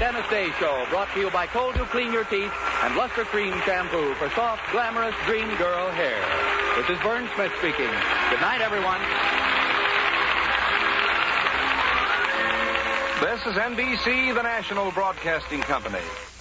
Dennis Day Show, brought to you by Cold to Clean Your Teeth and Luster Cream Shampoo for soft, glamorous, dream girl hair. This is Vern Smith speaking. Good night, everyone. This is NBC, the national broadcasting company.